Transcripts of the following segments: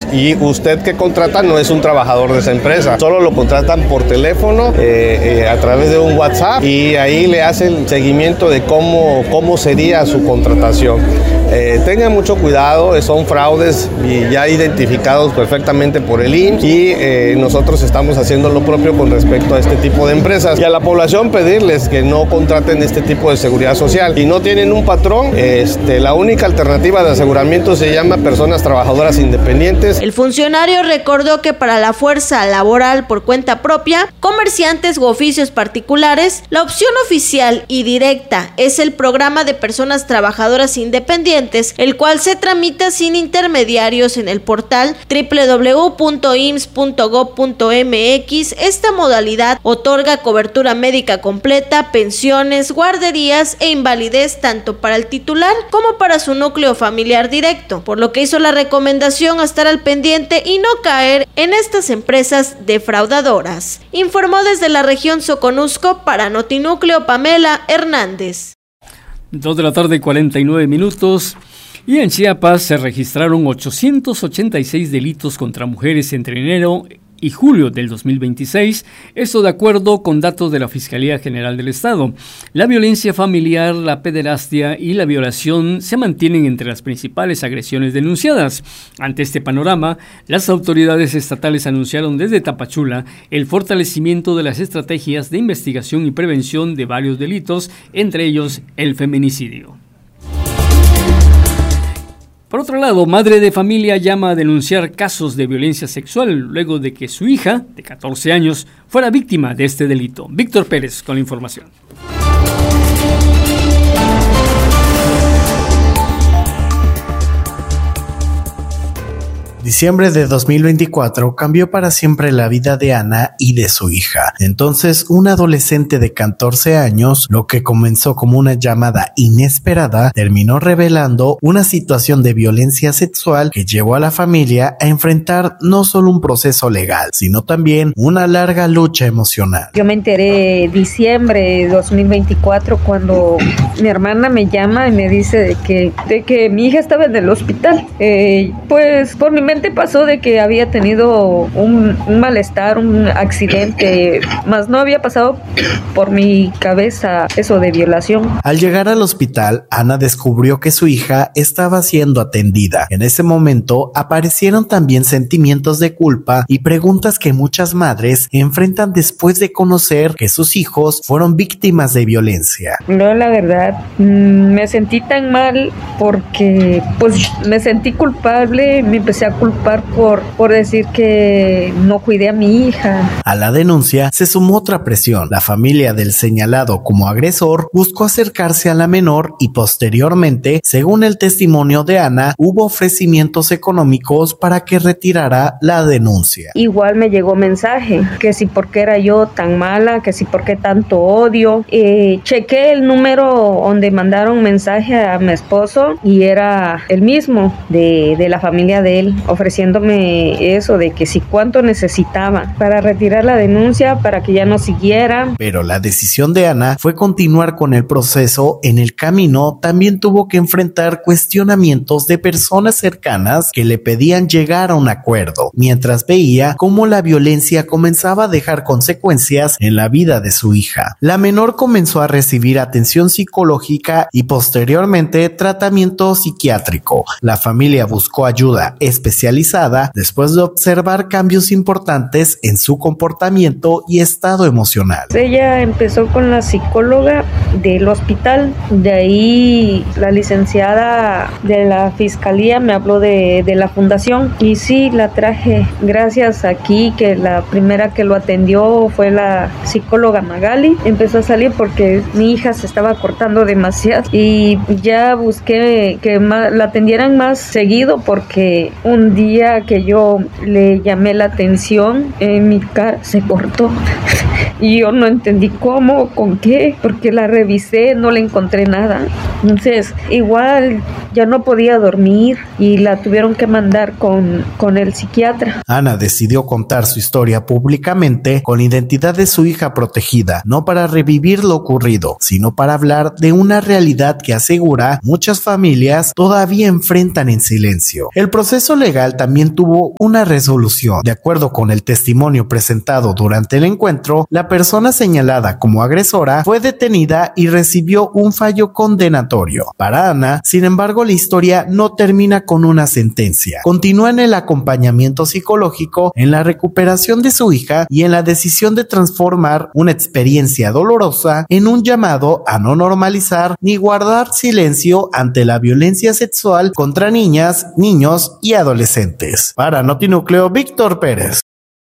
y usted que contrata no es un trabajador de esa empresa, solo lo contratan por teléfono, a través de un WhatsApp, y ahí le hacen seguimiento de cómo sería su contratación. Tengan mucho cuidado, son fraudes y ya identificados perfectamente por el IMSS, y nosotros estamos haciendo lo propio con respecto a este tipo de empresas. Y a la población pedirles que no contraten este tipo de seguridad social. Si no tienen un patrón, la única alternativa de aseguramiento se llama personas trabajadoras independientes. El funcionario recordó que para la fuerza laboral por cuenta propia, comerciantes u oficios particulares, la opción oficial y directa es el programa de personas trabajadoras independientes, el cual se tramita sin intermediarios en el portal www.ims.gov.mx. Esta modalidad otorga cobertura médica completa, pensiones, guarderías e invalidez tanto para el titular como para su núcleo familiar directo, por lo que hizo la recomendación a estar al pendiente y no caer en estas empresas defraudadoras. Informó desde la región Soconusco para Notinúcleo Pamela Hernández. 2:49 p.m. Y en Chiapas se registraron 886 delitos contra mujeres entre enero y julio del 2026, esto de acuerdo con datos de la Fiscalía General del Estado. La violencia familiar, la pederastia y la violación se mantienen entre las principales agresiones denunciadas. Ante este panorama, las autoridades estatales anunciaron desde Tapachula el fortalecimiento de las estrategias de investigación y prevención de varios delitos, entre ellos el feminicidio. Por otro lado, madre de familia llama a denunciar casos de violencia sexual luego de que su hija, de 14 años, fuera víctima de este delito. Víctor Pérez con la información. Diciembre de 2024 cambió para siempre la vida de Ana y de su hija. Entonces, una adolescente de 14 años, lo que comenzó como una llamada inesperada, terminó revelando una situación de violencia sexual que llevó a la familia a enfrentar no solo un proceso legal, sino también una larga lucha emocional. Yo me enteré diciembre de 2024 cuando mi hermana me llama y me dice de que mi hija estaba en el hospital. Pues por mi mente pasó de que había tenido un malestar, un accidente, más no había pasado por mi cabeza eso de violación. Al llegar al hospital, Ana descubrió que su hija estaba siendo atendida. En ese momento aparecieron también sentimientos de culpa y preguntas que muchas madres enfrentan después de conocer que sus hijos fueron víctimas de violencia. No, la verdad, me sentí tan mal porque pues me sentí culpable, me empecé a culpar por decir que no cuidé a mi hija. A la denuncia se sumó otra presión. La familia del señalado como agresor buscó acercarse a la menor y posteriormente, según el testimonio de Ana, hubo ofrecimientos económicos para que retirara la denuncia. Igual me llegó mensaje que si por qué era yo tan mala, que si por qué tanto odio. Chequé el número donde mandaron mensaje a mi esposo y era el mismo de la familia de él, ofreciéndome eso de que si cuánto necesitaba para retirar la denuncia, para que ya no siguiera. Pero la decisión de Ana fue continuar con el proceso. En el camino también tuvo que enfrentar cuestionamientos de personas cercanas que le pedían llegar a un acuerdo, mientras veía cómo la violencia comenzaba a dejar consecuencias en la vida de su hija. La menor comenzó a recibir atención psicológica y posteriormente tratamiento psiquiátrico. La familia buscó ayuda especializada después de observar cambios importantes en su comportamiento y estado emocional. Ella empezó con la psicóloga del hospital, de ahí la licenciada de la fiscalía me habló de la fundación y sí, la traje gracias aquí, que la primera que lo atendió fue la psicóloga Magali. Empezó a salir porque mi hija se estaba cortando demasiado y ya busqué que la atendieran más seguido, porque un día que yo le llamé la atención, en mi cara se cortó y yo no entendí cómo, con qué, porque la revisé, no le encontré nada. Entonces igual ya no podía dormir y la tuvieron que mandar con el psiquiatra. Ana decidió contar su historia públicamente con la identidad de su hija protegida, no para revivir lo ocurrido, sino para hablar de una realidad que asegura muchas familias todavía enfrentan en silencio. El proceso legal también tuvo una resolución. De acuerdo con el testimonio presentado durante el encuentro, la persona señalada como agresora fue detenida y recibió un fallo condenatorio. Para Ana, sin embargo, la historia no termina con una sentencia. Continúa en el acompañamiento psicológico, en la recuperación de su hija y en la decisión de transformar una experiencia dolorosa en un llamado a no normalizar ni guardar silencio ante la violencia sexual contra niñas, niños y adolescentes. Para Notinúcleo, Víctor Pérez.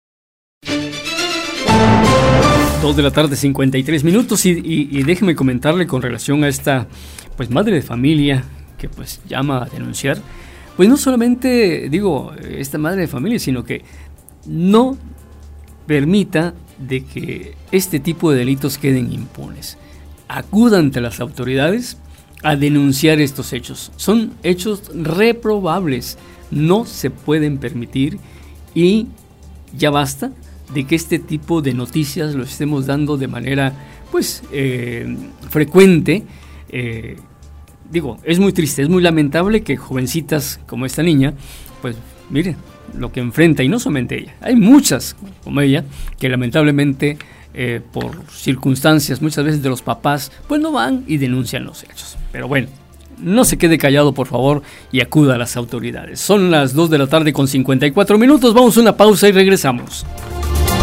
2 de la tarde, 53 minutos y déjeme comentarle con relación a esta pues madre de familia que pues llama a denunciar, pues no solamente digo esta madre de familia, sino que no permita de que este tipo de delitos queden impunes. Acuda ante las autoridades a denunciar estos hechos. Son hechos reprobables, no se pueden permitir y ya basta de que este tipo de noticias lo estemos dando de manera pues frecuente. Es muy triste, es muy lamentable que jovencitas como esta niña, pues miren lo que enfrenta, y no solamente ella, hay muchas como ella que lamentablemente por circunstancias muchas veces de los papás, pues no van y denuncian los hechos. Pero bueno, no se quede callado, por favor, y acuda a las autoridades. Son las 2 de la tarde con 54 minutos, vamos a una pausa y regresamos.